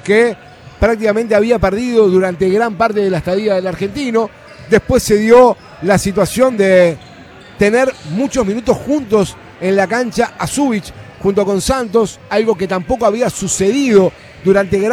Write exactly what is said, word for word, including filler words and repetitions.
que prácticamente había perdido durante gran parte de la estadía del argentino. Después se dio la situación de tener muchos minutos juntos en la cancha a Zubich junto con Santos, algo que tampoco había sucedido durante gran